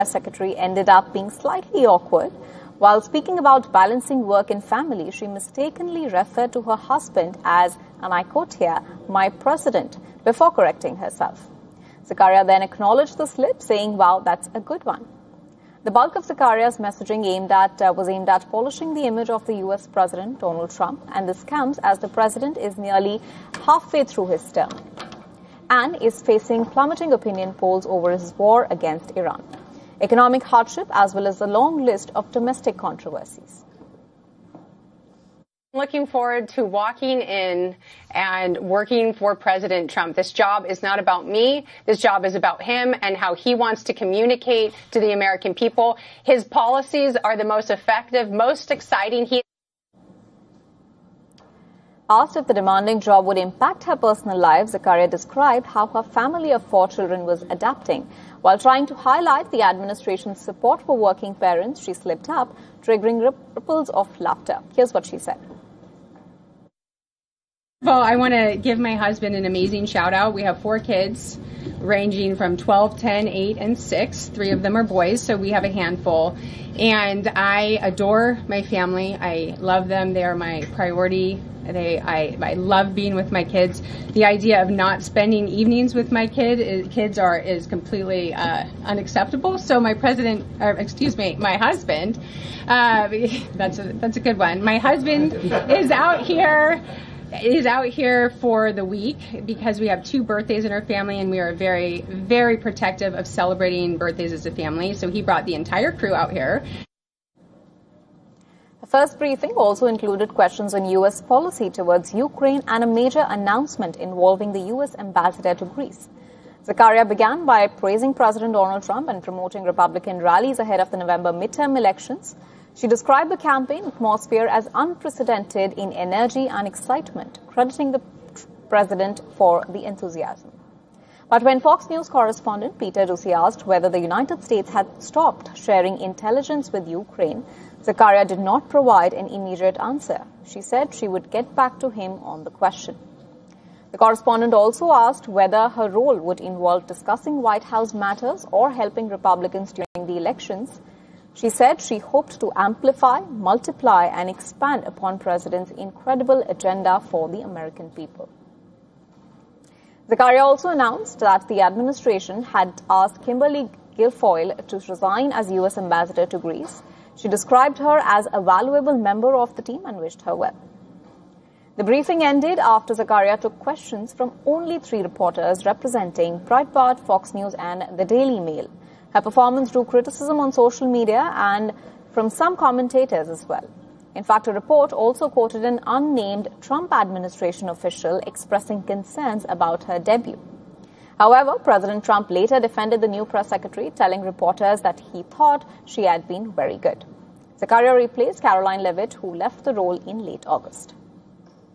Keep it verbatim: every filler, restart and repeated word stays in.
Secretary ended up being slightly awkward. While speaking about balancing work and family, she mistakenly referred to her husband as, and I quote here, "my president," before correcting herself. Zakaria then acknowledged the slip, saying, "Wow, that's a good one." The bulk of Zakaria's messaging aimed at uh, was aimed at polishing the image of the U S President Donald Trump, and this comes as the president is nearly halfway through his term and is facing plummeting opinion polls over his war against Iran, economic hardship, as well as a long list of domestic controversies. Looking forward to walking in and working for President Trump. This job is not about me. This job is about him and how he wants to communicate to the American people. His policies are the most effective, most exciting. He Asked if the demanding job would impact her personal life, Zakaria described how her family of four children was adapting. While trying to highlight the administration's support for working parents, she slipped up, triggering ripples of laughter. Here's what she said. Well, I want to give my husband an amazing shout out. We have four kids ranging from twelve, ten, eight, and six. Three of them are boys, so we have a handful. And I adore my family. I love them. They are my priority. They, I, I love being with my kids. The idea of not spending evenings with my kid, is, kids are is completely uh, unacceptable. So my president, or excuse me, my husband, uh, that's a, that's a good one. My husband is out here. is out here for the week because we have two birthdays in our family, and we are very, very protective of celebrating birthdays as a family. So he brought the entire crew out here. The first briefing also included questions on U S policy towards Ukraine and a major announcement involving the U S ambassador to Greece. Zakaria began by praising President Donald Trump and promoting Republican rallies ahead of the November midterm elections. She described the campaign atmosphere as unprecedented in energy and excitement, crediting the president for the enthusiasm. But when Fox News correspondent Peter Doocy asked whether the United States had stopped sharing intelligence with Ukraine, Zakaria did not provide an immediate answer. She said she would get back to him on the question. The correspondent also asked whether her role would involve discussing White House matters or helping Republicans during the elections. She said she hoped to amplify, multiply, and expand upon President's incredible agenda for the American people. Zakaria also announced that the administration had asked Kimberly Guilfoyle to resign as U S ambassador to Greece. She described her as a valuable member of the team and wished her well. The briefing ended after Zakaria took questions from only three reporters representing Breitbart, Fox News, and the Daily Mail. Her performance drew criticism on social media and from some commentators as well. In fact, a report also quoted an unnamed Trump administration official expressing concerns about her debut. However, President Trump later defended the new press secretary, telling reporters that he thought she had been very good. Zakaria replaced Caroline Leavitt, who left the role in late August.